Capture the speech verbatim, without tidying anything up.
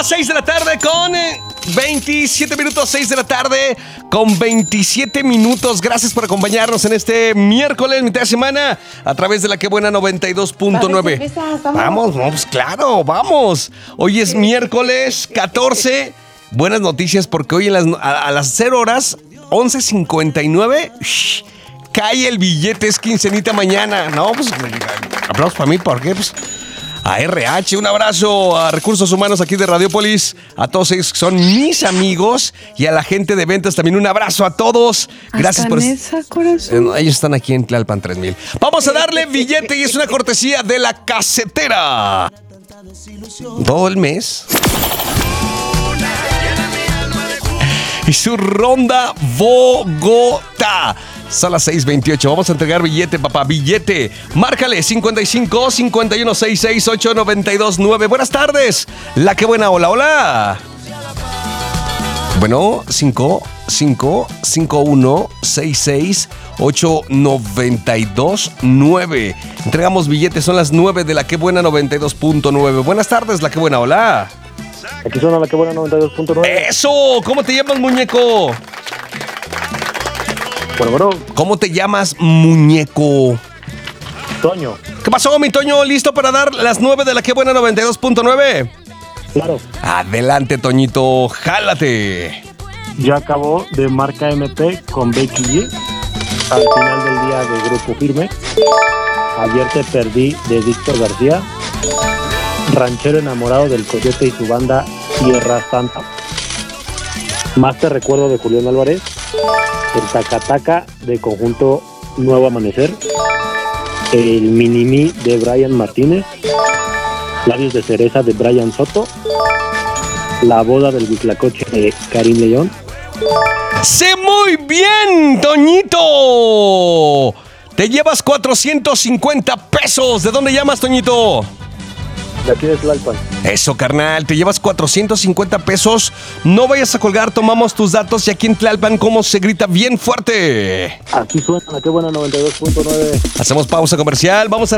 seis de la tarde con veintisiete minutos, seis de la tarde con veintisiete minutos. Gracias por acompañarnos en este miércoles, mitad de semana, a través de la Que Buena noventa y dos punto nueve. Vamos, vamos, claro, vamos. Hoy es miércoles catorce. Buenas noticias porque hoy en las, a, a las cero horas, once cincuenta y nueve, shh, cae el billete, es quincenita mañana. No, pues, aplausos para mí, ¿por qué? Pues, a R H, un abrazo a Recursos Humanos aquí de Radiopolis, a todos ellos que son mis amigos, y a la gente de ventas también un abrazo a todos. Gracias por esa, corazón. Ellos están aquí en Tlalpan tres mil. Vamos a darle billete y es una cortesía de La Casetera. Todo el mes. Y su ronda Bogotá. Son las seis veintiocho. Vamos a entregar billete, papá. Billete. Márcale cincuenta y cinco, cincuenta y uno, sesenta y seis, ocho, noventa y dos, nueve. Buenas tardes. La Que Buena. Hola, hola. Bueno, cinco, cinco, cinco, uno, seis, seis, ocho, noventa y dos, nueve. Entregamos billetes. Son las nueve de La Que Buena noventa y dos punto nueve. Buenas tardes, La Que Buena. Hola. Aquí suena La Que Buena noventa y dos punto nueve. ¡Eso! ¿Cómo te llamas, muñeco? Bueno, bro. ¿Cómo te llamas, muñeco? Toño. ¿Qué pasó, mi Toño? ¿Listo para dar las nueve de La Que Buena noventa y dos punto nueve? Claro. Adelante, Toñito. Jálate. Ya acabó de Marca M P con Becky G. Al final del día de Grupo Firme. Ayer te perdí de Víctor García. Ranchero enamorado del Coyote y su banda Tierra Santa. Más te recuerdo de Julián Álvarez. El Tacataca de conjunto Nuevo Amanecer. El Minimi de Brian Martínez. Labios de cereza de Brian Soto. La boda del Huitlacoche de Karim León. ¡Sé muy bien, Toñito! Te llevas cuatrocientos cincuenta pesos. ¿De dónde llamas, Toñito? De aquí de Tlalpan. Eso, carnal, te llevas cuatrocientos cincuenta pesos. No vayas a colgar, tomamos tus datos. Y aquí en Tlalpan, ¿cómo se grita bien fuerte? Aquí suena La Que Buena noventa y dos punto nueve. Hacemos pausa comercial, vamos a